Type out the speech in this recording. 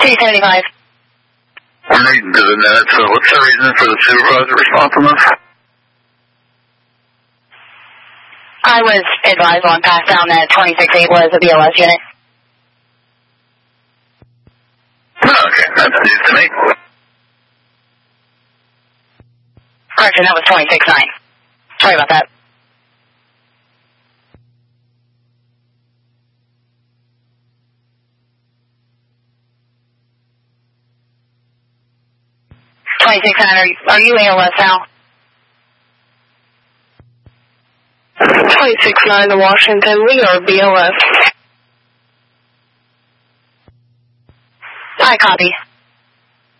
275. I'm reading to the minutes, so what's the reason for the supervisor responsiveness? I was advised on pass down that 26-8 was a BLS unit. Okay, that's news to me. Correction, that was 26-9. Sorry about that. Are you ALS now? 26-9 to Washington, we are BLS. I copy.